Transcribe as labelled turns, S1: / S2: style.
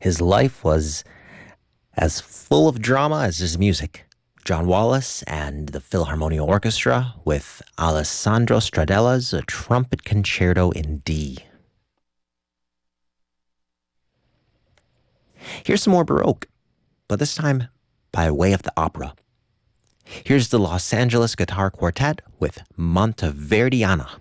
S1: His life was as full of drama as his music. John Wallace and the Philharmonic Orchestra with Alessandro Stradella's A Trumpet Concerto in D. Here's some more Baroque, but this time by way of the opera. Here's the Los Angeles Guitar Quartet with Monteverdiana.